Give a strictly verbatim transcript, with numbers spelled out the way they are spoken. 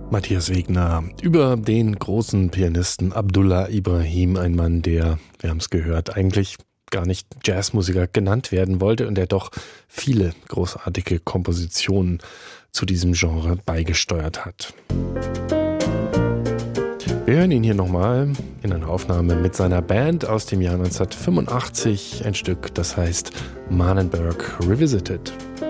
Matthias Wegner über den großen Pianisten Abdullah Ibrahim, ein Mann, der, wir haben es gehört, eigentlich gar nicht Jazzmusiker genannt werden wollte und der doch viele großartige Kompositionen zu diesem Genre beigesteuert hat. Wir hören ihn hier nochmal in einer Aufnahme mit seiner Band aus dem Jahr neunzehnhundertfünfundachtzig, ein Stück, das heißt Manenberg Revisited.